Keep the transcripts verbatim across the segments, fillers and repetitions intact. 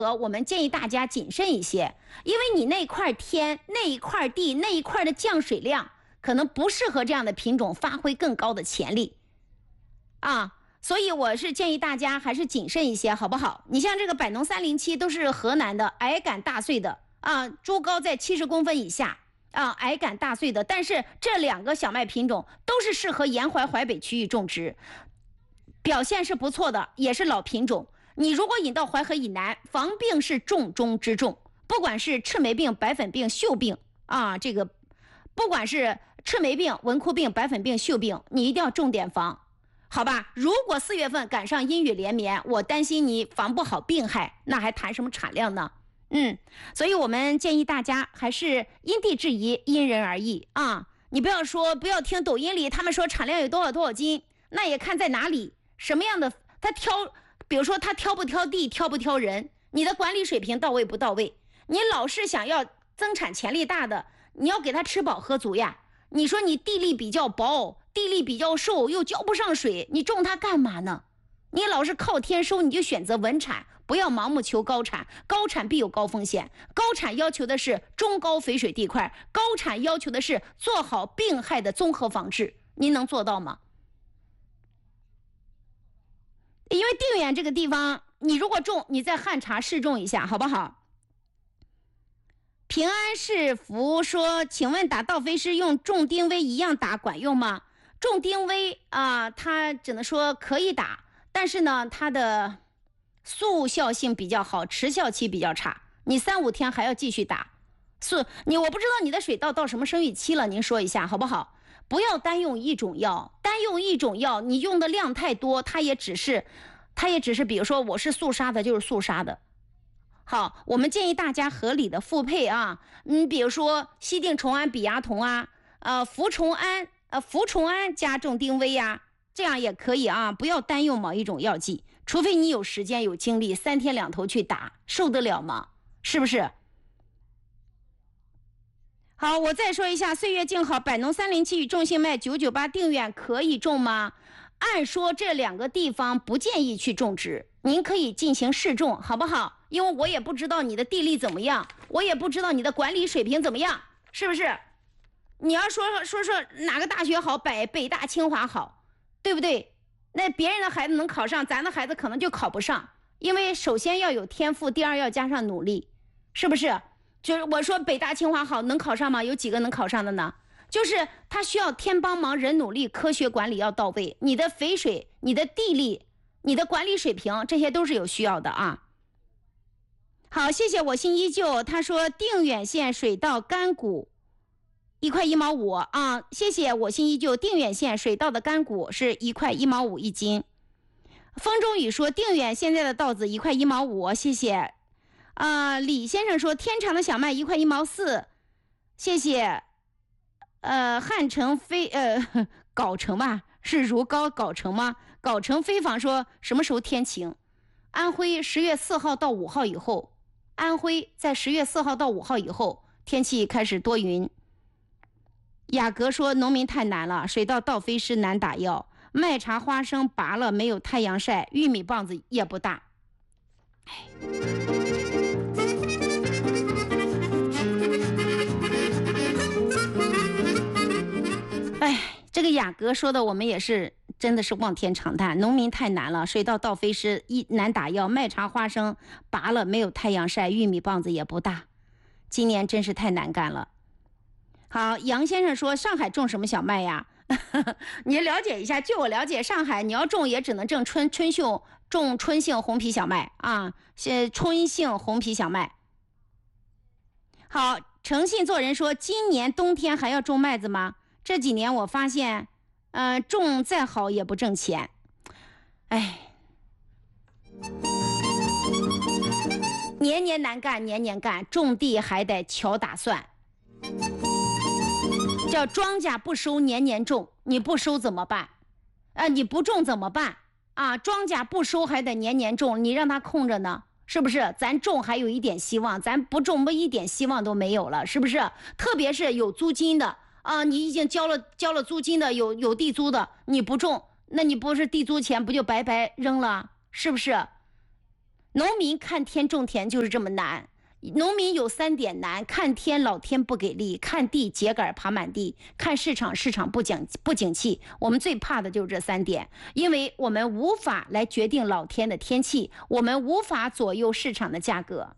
我们建议大家谨慎一些，因为你那块天、那一块地、那一块的降水量可能不适合这样的品种发挥更高的潜力啊，所以我是建议大家还是谨慎一些，好不好？你像这个百农三零七都是河南的，矮杆大穗的啊，株高在七十公分以下啊，矮杆大穗的，但是这两个小麦品种都是适合沿淮淮北区域种植，表现是不错的，也是老品种。你如果引到淮河以南，防病是重中之重，不管是赤霉病、白粉病、锈病啊，这个不管是赤霉病、文枯病、白粉病、锈病，你一定要重点防，好吧？如果四月份赶上阴雨连绵，我担心你防不好病害，那还谈什么产量呢？嗯，所以我们建议大家还是因地制宜，因人而异啊。你不要说，不要听抖音里他们说产量有多少多少斤，那也看在哪里，什么样的他挑。比如说他挑不挑地，挑不挑人，你的管理水平到位不到位？你老是想要增产潜力大的，你要给他吃饱喝足呀。你说你地力比较薄，地力比较瘦，又浇不上水，你种它干嘛呢？你老是靠天收，你就选择稳产，不要盲目求高产，高产必有高风险。高产要求的是中高肥水地块，高产要求的是做好病害的综合防治，您能做到吗？因为定远这个地方，你如果种，你在汉察试种一下，好不好？平安是福说，请问打稻飞虱用重丁威一样打管用吗？重丁威啊、呃，它只能说可以打，但是呢，它的速效性比较好，持效期比较差，你三五天还要继续打。是你，我不知道你的水稻到什么生育期了，您说一下好不好？不要单用一种药，单用一种药，你用的量太多，它也只是，它也只是，比如说我是速杀的，就是速杀的。好，我们建议大家合理的复配啊，嗯，比如说西定虫胺、比亚酮啊，呃，氟虫胺，呃，氟虫胺加重丁威呀，这样也可以啊，不要单用某一种药剂，除非你有时间有精力，三天两头去打，受得了吗？是不是？好，我再说一下，岁月静好、百农三零七与众信麦九九八定远可以种吗？按说这两个地方不建议去种植，您可以进行试种，好不好？因为我也不知道你的地力怎么样，我也不知道你的管理水平怎么样，是不是？你要说说说哪个大学好，北北大清华好，对不对？那别人的孩子能考上，咱的孩子可能就考不上，因为首先要有天赋，第二要加上努力，是不是？就是我说北大清华好，能考上吗？有几个能考上的呢？就是他需要天帮忙，人努力，科学管理要到位，你的肥水、你的地力、你的管理水平，这些都是有需要的啊。好，谢谢我心依旧，他说定远县水稻干谷一块一毛五啊，谢谢我心依旧，定远县水稻的干谷是一块一毛五一斤。风中雨说定远现在的稻子一块一毛五，谢谢。啊、呃，李先生说天长的小麦一块一毛四，谢谢。呃，汉城飞呃藁城吧，是如皋藁城吗？藁城飞访说什么时候天晴？安徽十月四号到五号以后，安徽在十月四号到五号以后天气开始多云。雅阁说农民太难了，水稻稻飞虱难打药，麦茬花生拔了没有太阳晒，玉米棒子也不大。哎。哎，这个雅阁说的我们也是真的是望天长叹，农民太难了，水稻稻飞虱一难打药，麦茬花生拔了没有太阳晒，玉米棒子也不大，今年真是太难干了。好，杨先生说上海种什么小麦呀？你了解一下，据我了解，上海你要种也只能种春春秀，种春性红皮小麦啊，是春性红皮小麦。好，诚信做人说今年冬天还要种麦子吗？这几年我发现，呃，种再好也不挣钱，哎，年年难干，年年干，种地还得瞧打算。叫庄稼不收，年年种，你不收怎么办？啊，你不种怎么办？啊，庄稼不收还得年年种，你让它空着呢，是不是？咱种还有一点希望，咱不种不一点希望都没有了，是不是？特别是有租金的。啊，你已经交了交了租金的，有有地租的，你不种，那你不是地租钱不就白白扔了？是不是？ 农民看天种田就是这么难。农民有三点难：看天老天不给力，看地秸秆爬满地，看市场市场不景不景气。我们最怕的就是这三点，因为我们无法来决定老天的天气，我们无法左右市场的价格。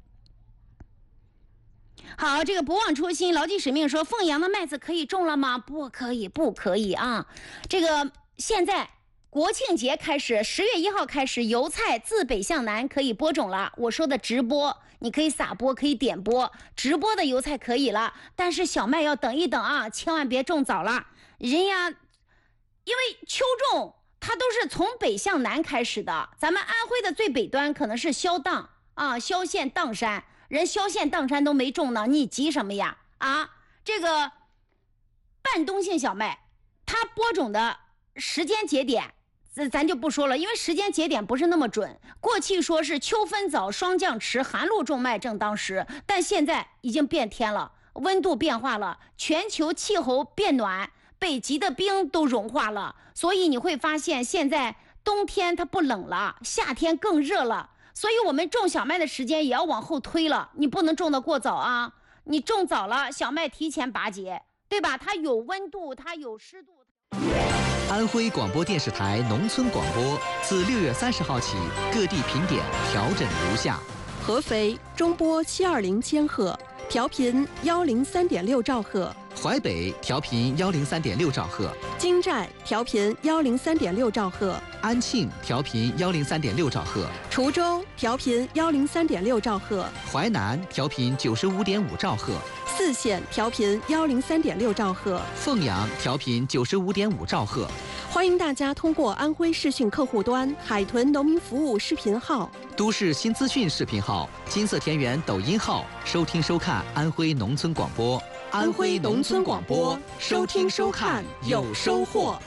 好，这个不忘初心，牢记使命说，凤阳的麦子可以种了吗？不可以，不可以啊！这个现在国庆节开始，十月一号开始，油菜自北向南可以播种了。我说的直播，你可以撒播，可以点播，直播的油菜可以了。但是小麦要等一等啊，千万别种早了。人家因为秋种它都是从北向南开始的，咱们安徽的最北端可能是萧荡啊，萧县砀山。人萧县砀山都没种呢，你急什么呀？啊，这个半冬性小麦，它播种的时间节点，咱就不说了，因为时间节点不是那么准。过去说是秋分早，霜降迟，寒露种麦正当时，但现在已经变天了，温度变化了，全球气候变暖，北极的冰都融化了，所以你会发现现在冬天它不冷了，夏天更热了。所以我们种小麦的时间也要往后推了，你不能种得过早啊！你种早了，小麦提前拔节，对吧？它有温度，它有湿度。 安徽广播电视台农村广播自六月三十号起，各地频点调整如下： 合肥中波七二零千赫，调频幺零三点六兆赫； 淮北调频幺零三点六兆赫； 金寨调频幺零三点六兆赫； 安庆调频幺零三点六兆赫； 滁州调频幺零三点六兆赫； 淮南调频九十五点五兆赫； 泗县调频幺零三点六兆赫； 凤阳调频九十五点五兆赫。 欢迎大家通过安徽视讯客户端、海豚农民服务视频号、 都市新资讯视频号、金色田园抖音号收听收看安徽农村广播。 安徽农村广播，收听收看有收获。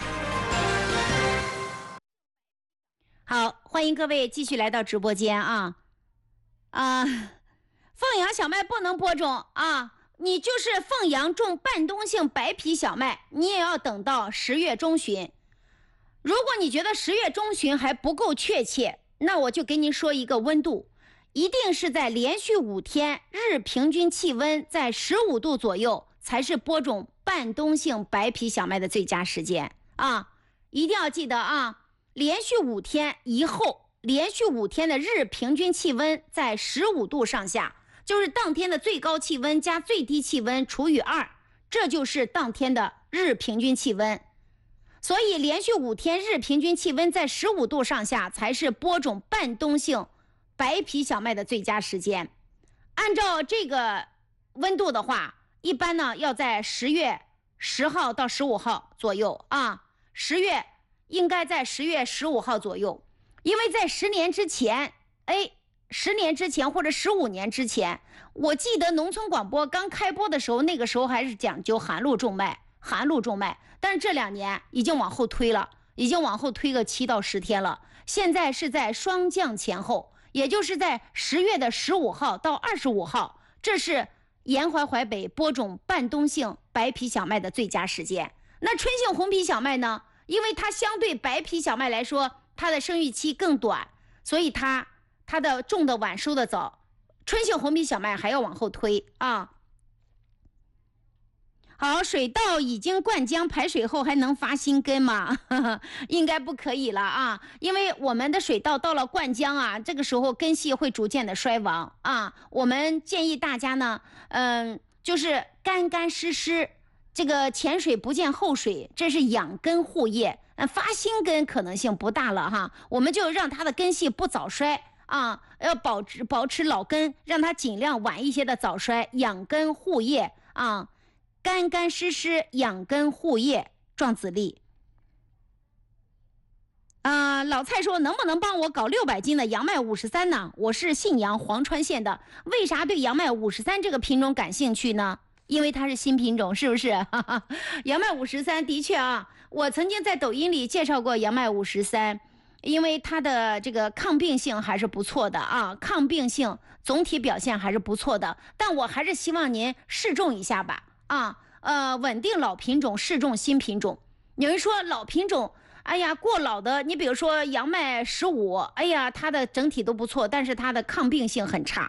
好，欢迎各位继续来到直播间啊啊！凤阳小麦不能播种啊，你就是凤阳种半冬性白皮小麦，你也要等到十月中旬。如果你觉得十月中旬还不够确切，那我就给您说一个温度，一定是在连续五天日平均气温在十五度左右，才是播种半冬性白皮小麦的最佳时间啊！一定要记得啊，连续五天以后，连续五天的日平均气温在十五度上下，就是当天的最高气温加最低气温除以二，这就是当天的日平均气温。所以连续五天日平均气温在十五度上下，才是播种半冬性白皮小麦的最佳时间。按照这个温度的话，一般呢要在十月十号到十五号左右啊，十月应该在十月十五号左右，因为在十年之前，哎，十年之前或者十五年之前，我记得农村广播刚开播的时候，那个时候还是讲究寒露种麦，寒露种麦。但是这两年已经往后推了，已经往后推个七到十天了。现在是在霜降前后，也就是在十月的十五号到二十五号，这是沿淮淮北播种半冬性白皮小麦的最佳时间。那春性红皮小麦呢？因为它相对白皮小麦来说，它的生育期更短，所以它它的种的晚，收的早。春性红皮小麦还要往后推啊。好，水稻已经灌浆排水后还能发新根吗？应该不可以了啊，因为我们的水稻到了灌浆啊，这个时候根系会逐渐的衰亡啊。我们建议大家呢，嗯，就是干干湿湿，这个前水不见后水，这是养根护叶，嗯，发新根可能性不大了哈。我们就让它的根系不早衰啊，要保持保持老根，让它尽量晚一些的早衰，养根护叶啊。干干湿湿养根护叶壮子力啊、呃！老蔡说能不能帮我搞六百斤的杨麦五十三呢？我是信阳黄川县的，为啥对杨麦五十三这个品种感兴趣呢？因为它是新品种，是不是？杨麦五十三的确啊，我曾经在抖音里介绍过杨麦五十三，因为它的这个抗病性还是不错的啊，抗病性总体表现还是不错的，但我还是希望您试种一下吧。啊，呃，稳定老品种，试种新品种。有人说老品种， 哎呀，过老的，你比如说杨麦十五，哎呀，它的整体都不错，但是它的抗病性很差。